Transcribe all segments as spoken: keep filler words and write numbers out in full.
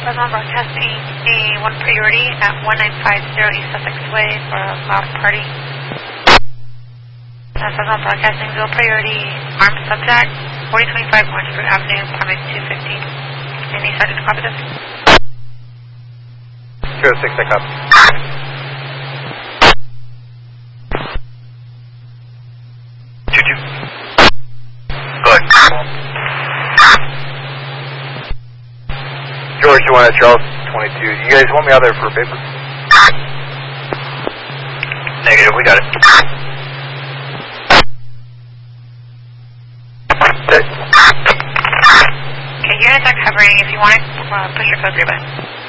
Cosmo broadcasting a one priority at one nine five zero East Sussex Way for a loud party. Uh, Cosmo broadcasting zero priority armed subject, forty twenty-five Orangeburg Avenue, apartment two fifteen. Any sergeant to copy this? two oh six, I copy. two two. Go ahead. George, you want at Charles twenty-two. You guys want me out there for a paper? Negative, we got it. Okay, units are covering. If you want it, uh, push your code three button.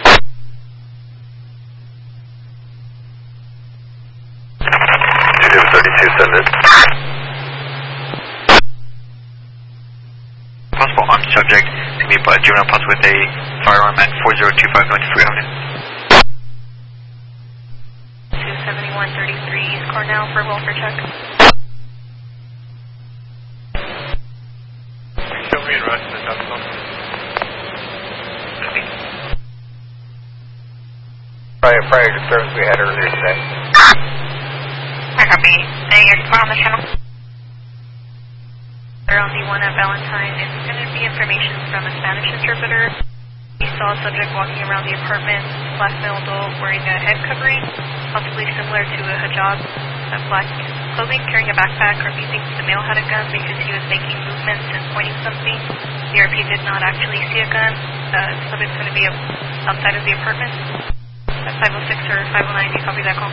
Negative thirty-two, send it. Possible armed subject to be by juvenile plus with a firearm at four zero two five going to Free Avenue. two seventy-one thirty-three East Cornell for welfare check. Show me and rest in the telephone. Prior, prior disturbance we had earlier today. I copy. Hey, you're on the channel. On the one at Valentine, it's going to be information from a Spanish interpreter. He saw a subject walking around the apartment, black male adult wearing a head covering, possibly similar to a hijab, a black clothing, carrying a backpack, or he thinks the male had a gun because he was making movements and pointing something. The R P did not actually see a gun. The subject's going to be outside of the apartment. At five oh six or five oh nine, do you copy that call?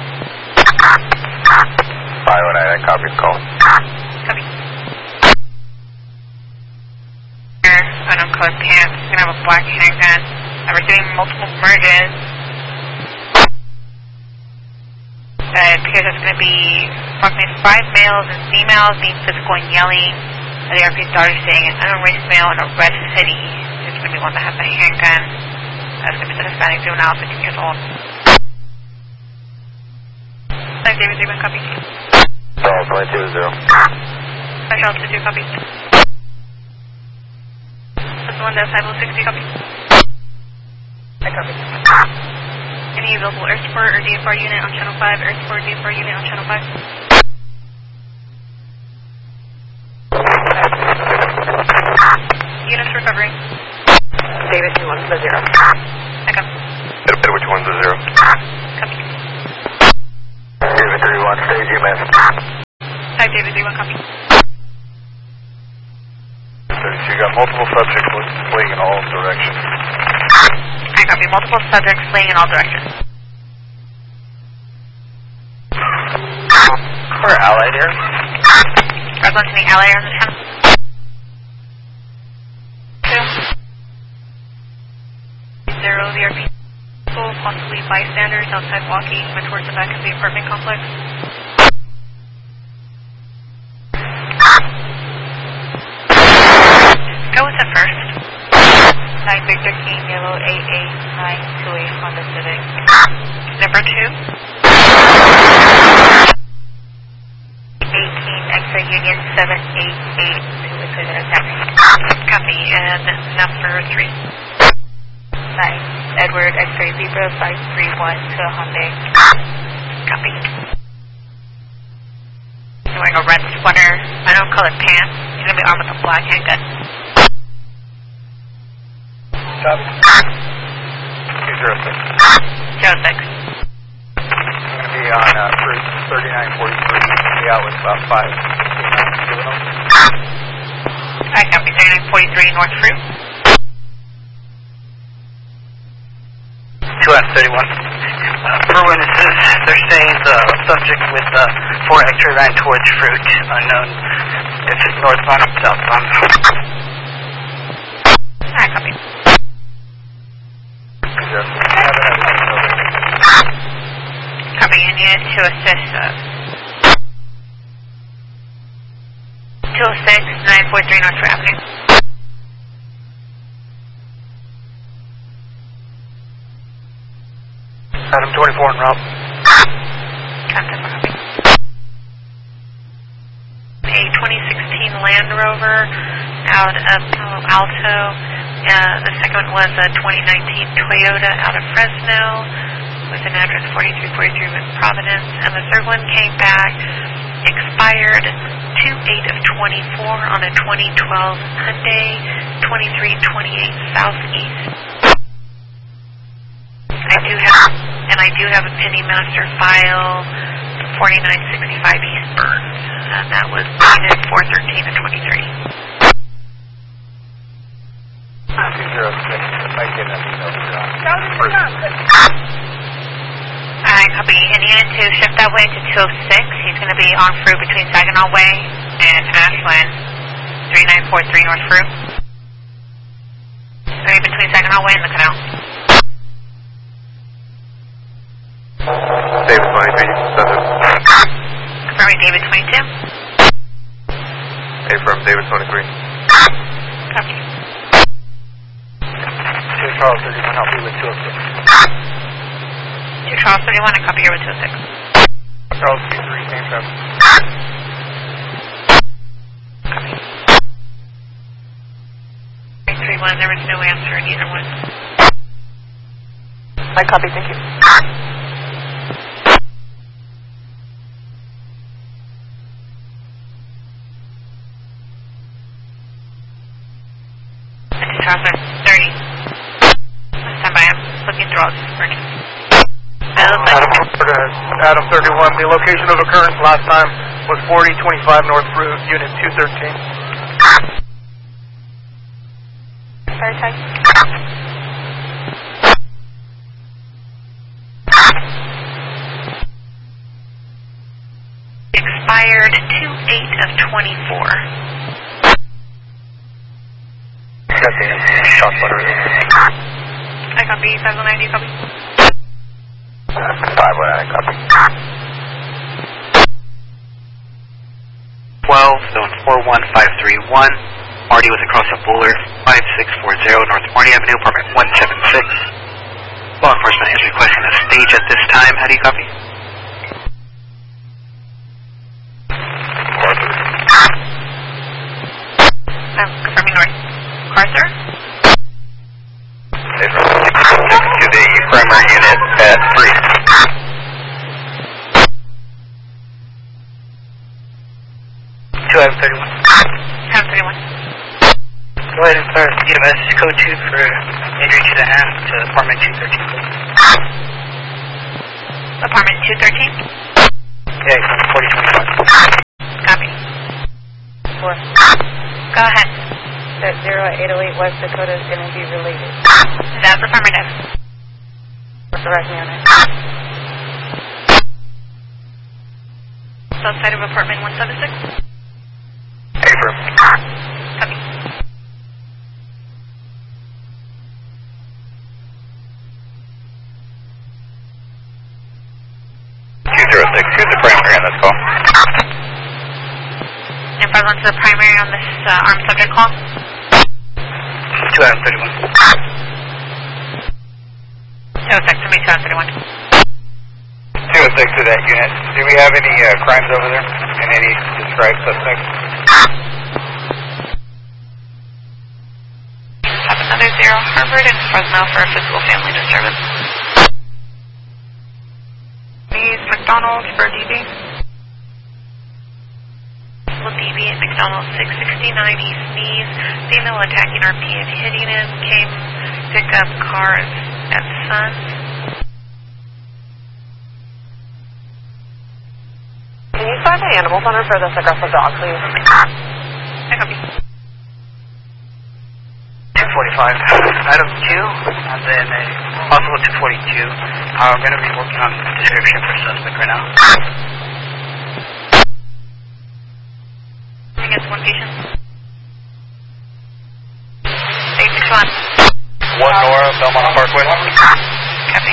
five oh nine, I copy the call. Copy. Uncolored pants, he's going to have a black handgun, and we're doing multiple merges. Uh, it appears it's going to be approximately five males and females being physical and yelling. Uh, the R P's daughter saying an unraced male in a red hoodie is going to be one that has a handgun. That's going to be the Hispanic juvenile, fifteen years old. Five David, zero, one copy. Charles twenty-two zero. Five Charles two two, copy. One that's five oh six, do you copy? I copy. Any available air support or D F R unit on channel five, air support D F R unit on channel five? Units recovering. David, two one zero. I copy. Which one's a zero? Copy. David three one, stage U M S. Hi, David, three one, copy. So you got multiple subjects fleeing in all directions. I copy. Multiple subjects fleeing in all directions. We're allied here. I was listening to L A on the channel. Two. Zero, the R P. Possibly bystanders outside walking but towards the back of the apartment complex. Go with the first. nine Victor King, yellow eight eight nine two eight Honda Civic. Number two. eighteen X-ray Union seven eight eight two with Toyota Taxi. Copy. And number three. nine Edward X-ray Zebra five three one to Hyundai. Copy. He's wearing a red sweater, I don't call it pants. He's going to be armed with a black handgun. Copy. two zero six. zero six. I'm going to be on uh, Route thirty-nine forty-three. The out with about five. I copy. thirty-nine forty-three North Fruit. two out of thirty-one. Uh, for witnesses, they're saying the subject with uh, four X-ray ran towards Fruit, unknown if it's northbound or southbound. I copy. Copy. And unit to assist us. two oh six nine four three North Fruit Avenue. Adam twenty-four en route. Captain, copy. A twenty sixteen Land Rover out of Palo Alto Uh, the second one was a twenty nineteen Toyota out of Fresno with an address forty-three forty-three West Providence. And the third one came back, expired two eight of twenty-four on a twenty twelve Hyundai, twenty-three twenty-eight Southeast. I do have, and I do have a Penny Master file, forty-nine sixty-five East Burns, and that was dated four thirteen of twenty-three. two zero six, if I get an email to I copy. And unit two, shift that way to two oh six. He's going to be en route between Saginaw Way and Ashland, three nine four three North Fruit. Right between Saginaw Way and the canal. David twenty-three, seven. Confirming David twenty-two. Hey, from David twenty-three. Copy. two Charles thirty-one, help me with two oh six. two Charles thirty-one, I copy here with two oh six. Charles two three, same traffic. Copy. three three one, there was no answer in either one. I copy, thank you. Charles thirty. Stand by, I'm looking through all this burning. Adam, Adam thirty-one, the location of occurrence last time was forty twenty-five North Route, Unit two thirteen. Sorry, Ty. Expired two eight of twenty-four. Shot butter. I copy, five one nine, you copy? five one nine, copy. twelve, zone four one five three one. Marty was across a Buller, five six four zero North Marty Avenue, apartment one seven six. Law enforcement is requesting a stage at this time. How do you copy? I'm confirming North. Carter? To the primary unit at three. two Adam thirty-one. Adam thirty-one. Go ahead and start E M S code two for injury to the hand to apartment two thirteen. Apartment two thirteen? Yeah, forty twenty-five. Copy. Four. Go ahead. That zero eight oh eight West Dakota is going to be related. That's affirmative. Direct me on it. South side of apartment one seven six? Affirm. Copy. two zero six, who's the primary on this call? And present to the primary on this uh, armed subject call? two Adam thirty-one. two oh six for me, two Adam thirty-one. two oh six to that unit. Do we have any uh, crimes over there? And any described suspects? Have another zero Harvard and Fresno for a physical family disturbance. These McDonald's for D B. D B at McDonald's six sixty-nine East Nees. Female attacking R P and hitting him. Came pick up car at Sun. Can you find the animal center for this aggressive dog, please? I copy. two forty-five. Item two, and then a possible two forty-two. Uh, I'm going to be working on the description for suspect right now. Against one patient. eight six one. One Nora, Belmont Parkway. Copy.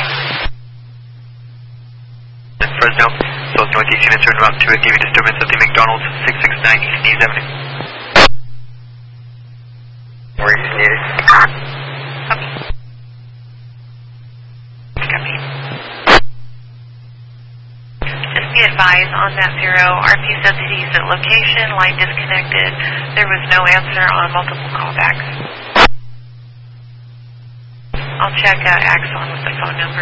Fresno, South Northeast units are en route to a D V disturbance at the McDonald's six sixty-nine East Nees Avenue. Where you need it. Copy. Copy. Just be advised on that zero. R P said that he's at location, line disconnected. There was no answer on multiple callbacks. I'll check uh, Axon with the phone number.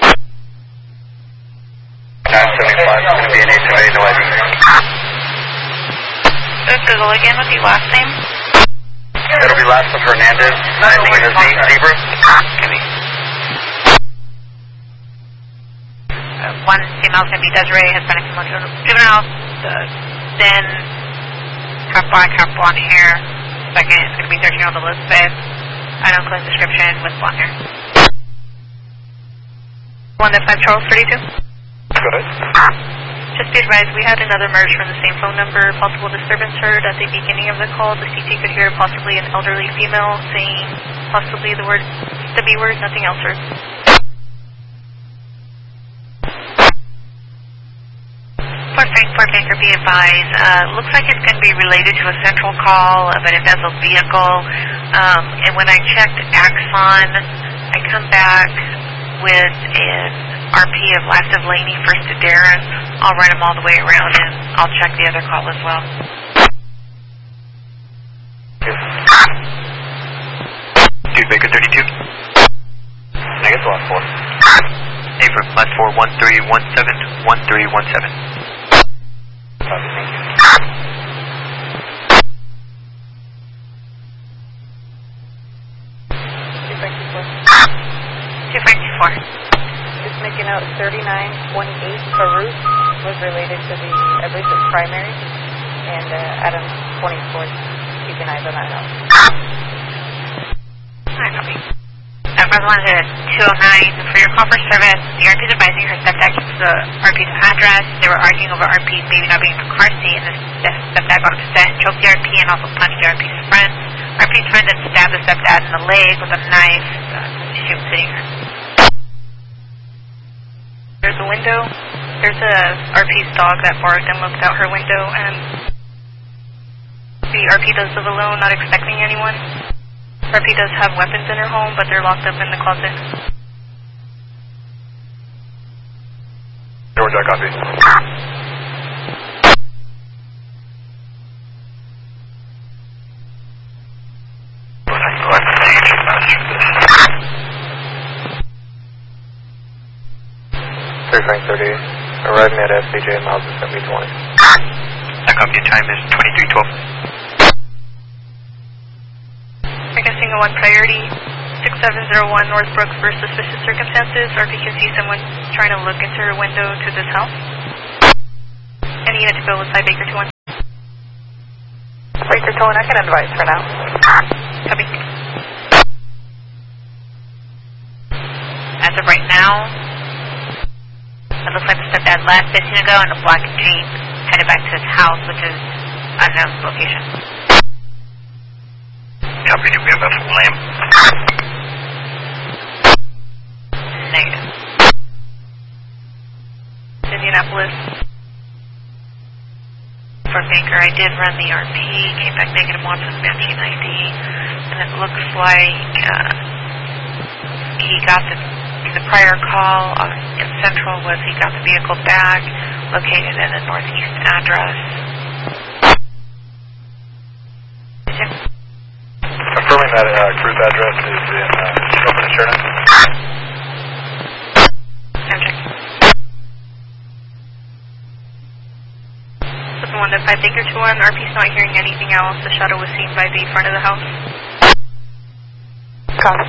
nine seventy-five, it's going to be an eight two eight, no I D. Google again with your last name. It'll be last of Hernandez. I think it is Zebra. Uh, one female is going to be Desiree, Hispanic female juvenile. The, then half black, half blonde hair. Second is going to be thirteen-year-old Elizabeth. Unclear description with blonde hair. one to five Charles thirty-two. Go ahead. Just be advised, we had another merge from the same phone number. Possible disturbance heard at the beginning of the call. The C T could hear possibly an elderly female saying possibly the word, the B word, nothing else heard. Fort Frank, Fort Baker, be advised. Uh, looks like it's going to be related to a central call of an embezzled vehicle. Um, and when I checked Axon, I come back with an R P of last of Laney, first to Darren. I'll run them all the way around and I'll check the other call as well. Dude Baker thirty-two. Negative last four. A for last four one three one seven one three one seven. Copy, thank you. two Frank two four. two Frank two four. Just making out thirty-nine twenty-eight Caruth was related to the, I believe it's primary, and uh, Adam twenty-four, keeping eyes on that now. Alright, copy. Uh, Rosalind is two oh nine. For your call for service, the R P is advising her stepdad keeps the R P's address. They were arguing over R P's baby not being in the car seat, and the stepdad got upset and choked the R P and also punched the R P's friend. R P's friend then stabbed the stepdad in the leg with a knife. Uh, she was sitting there. There's a window. There's a R P's dog that barked and looked out her window, and the R P does live alone, not expecting anyone. R P does have weapons in her home, but they're locked up in the closet. Georgia, copy. three Frank thirty-eight, arriving at S C J miles of seventy twenty. That company time is twenty-three twelve. Requesting a one priority, six seven zero one Northbrook for suspicious circumstances. R P can see someone trying to look into her window to this house. Any unit to go with five Baker two one. Baker two one, I can advise for now. Copy. As of right now, it looks like the stepdad left fifteen ago in a black Jeep, headed back to his house, which is unknown location. Copy, do we have a full name? Negative. Indianapolis. For Baker, I did run the R P, came back negative one for the matching I D, and it looks like uh, he got the, the prior call uh, in Central was he got the vehicle back, located at a northeast address. Confirming that uh, cruise address is in uh, Shelburne and Sheridan. Subject. Seven one to five Baker two one. R P's not hearing anything else. The shadow was seen by the front of the house. Copy.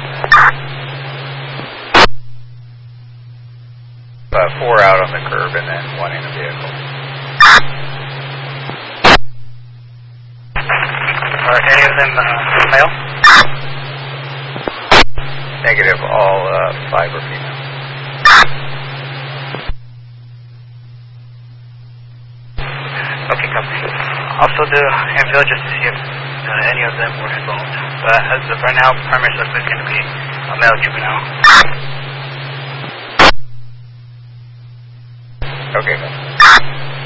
Uh, four out on the curb and then one in the vehicle. Are any of them uh, male? Negative, all uh, five are female. Okay, copy. Also the handbill just to see if uh, any of them were involved. But as of right now, primary suspect is going to be a male juvenile. Okay,